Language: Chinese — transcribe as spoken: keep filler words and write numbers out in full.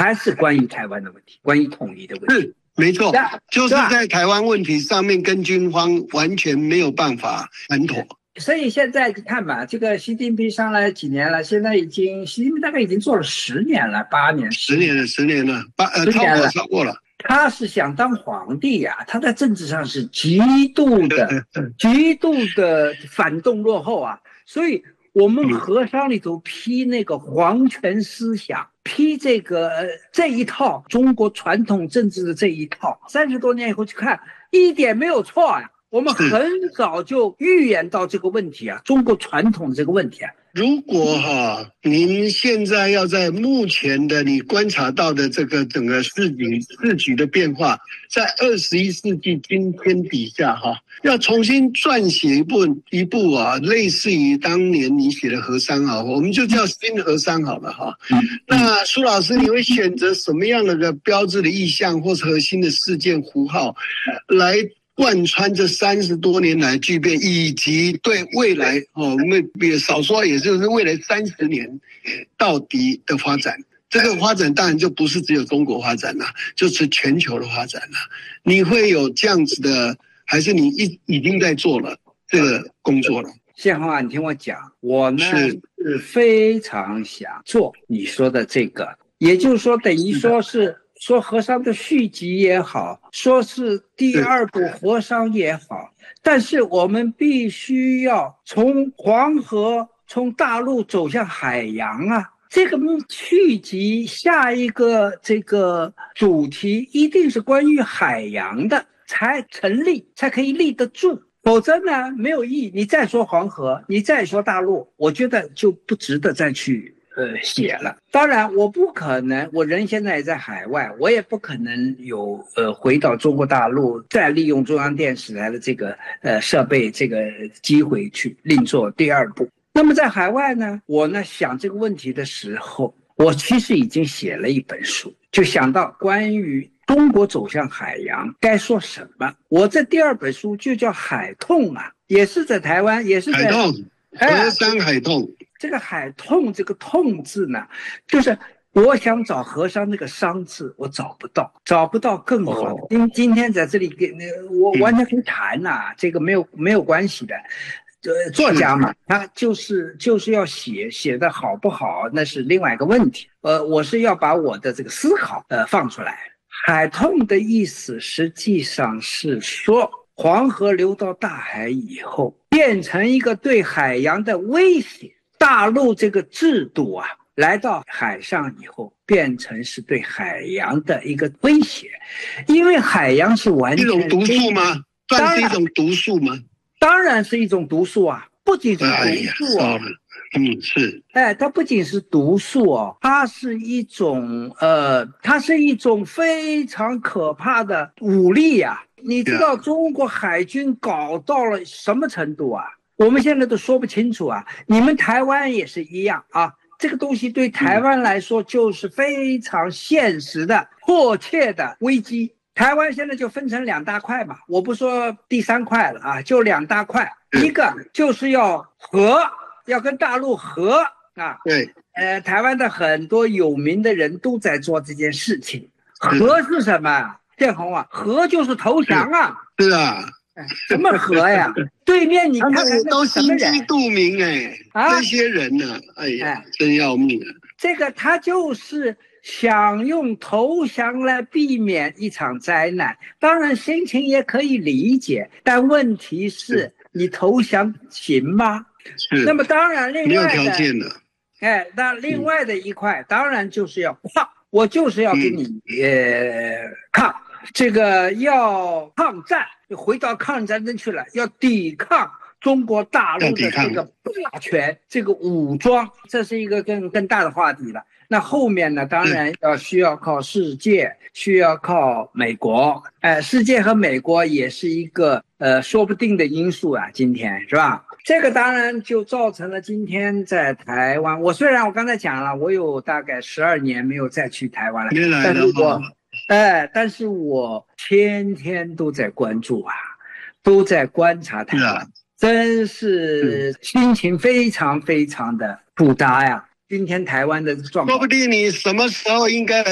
还是关于台湾的问题，关于统一的问题。 是，没错，就是在台湾问题上面跟军方完全没有办法谈妥。 所以现在你看吧，这个习近平上来几年了，现在已经习近平大概已经做了十年了，八年， 十年了，十年了，八呃超过超过了。 他是想当皇帝呀、啊，他在政治上是极度的、极度的反动落后啊，所以我们和商里头批那个皇权思想，批这个、呃、这一套中国传统政治的这一套，三十多年以后去看，一点没有错呀、啊。我们很早就预言到这个问题啊，中国传统的这个问题啊。 如果哈、啊，您现在要在目前的你观察到的这个整个市局市局的变化，在二十一世纪今天底下哈、啊，要重新撰写一部一部啊，类似于当年你写的和商啊，我们就叫新和商好了哈、啊。那苏老师，你会选择什么样的个标志的意象或是核心的事件符号来贯穿这三十多年来巨变，以及对未来哦，我们也少说，也就是未来三十年到底的发展。这个发展当然就不是只有中国发展了，就是全球的发展了。你会有这样子的，还是你已已经在做了这个工作了？ 宪宏啊，你听我讲，我呢是非常想做你说的这个，也就是说，等于说是。说和商的续集也好，说是第二部和商也好，但是我们必须要从黄河、从大陆走向海洋啊。这个续集下一个这个主题一定是关于海洋的，才成立，才可以立得住。否则呢，没有意义。你再说黄河，你再说大陆，我觉得就不值得再去。呃，写了。当然，我不可能，我人现在也在海外，我也不可能有呃回到中国大陆，再利用中央电视台的这个呃设备这个机会去另做第二部。那么在海外呢，我呢想这个问题的时候，我其实已经写了一本书，就想到关于中国走向海洋该说什么。我这第二本书就叫《海痛》啊，也是在台湾，也是在海痛，和商海痛。 这个海痛这个痛字呢，就是我想找和商那个商字，我找不到，找不到更好的。今今天在这里给我完全可以谈呐、啊嗯，这个没有没有关系的。呃，作家嘛，他就是就是要写写的好不好，那是另外一个问题。呃，我是要把我的这个思考呃放出来。海痛的意思实际上是说，黄河流到大海以后，变成一个对海洋的威胁。大陆这个制度啊，来到海上以后，变成是对海洋的一个威胁，因为海洋是完全一种毒素吗？算是一种毒素吗？ 当然是一种毒素啊，不仅是毒素啊， 哎、嗯，是， 哎，它不仅是毒素哦，它是一种呃，它是一种非常可怕的武力呀、啊。你知道中国海军搞到了什么程度啊？我们现在都说不清楚啊，你们台湾也是一样啊。这个东西对台湾来说就是非常现实的、迫切的危机。台湾现在就分成两大块嘛，我不说第三块了啊，就两大块，一个就是要和，要跟大陆和啊。 对， 呃，台湾的很多有名的人都在做这件事情。和是什么？建宏啊，和就是投降啊。 是啊。 什么和呀？对面你看看那都心知肚明哎，啊，这些人呢、啊，哎呀，哎，真要命啊！ 这个他就是想用投降来避免一场灾难，当然心情也可以理解，但问题是你投降行吗？ 是。 那么当然，另外的没有条件的， 哎，那另外的一块、嗯、当然就是要抗，我就是要跟你、嗯、呃抗。这个要抗战，回到抗战争去了，要抵抗中国大陆的这个霸权，这个武装，这是一个更更大的话题了。那后面呢，当然要需要靠世界，需要靠美国，哎、呃，世界和美国也是一个呃说不定的因素啊，今天是吧？这个当然就造成了今天在台湾，我虽然我刚才讲了，我有大概十二年没有再去台湾了，但是我。哎，但是我天天都在关注啊，都在观察台湾，啊、真是心情非常非常的复杂呀。今天台湾的状况， 说不定你什么时候应该来